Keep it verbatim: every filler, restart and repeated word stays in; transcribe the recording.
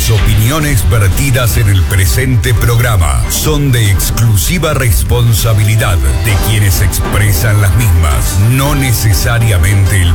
Las opiniones vertidas en el presente programa son de exclusiva responsabilidad de quienes expresan las mismas, no necesariamente el